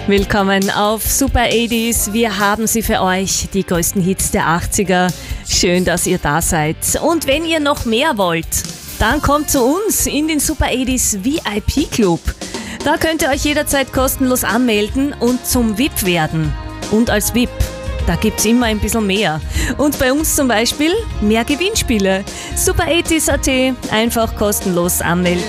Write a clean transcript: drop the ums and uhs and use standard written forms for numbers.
Willkommen auf Super 80s. Wir haben sie für euch, die größten Hits der 80er. Schön, dass ihr da seid. Und wenn ihr noch mehr wollt, dann kommt zu uns in den Super 80s VIP Club. Da könnt ihr euch jederzeit kostenlos anmelden und zum VIP werden. Und als VIP, da gibt's immer ein bisschen mehr. Und bei uns zum Beispiel mehr Gewinnspiele. Super 80s.at, einfach kostenlos anmelden.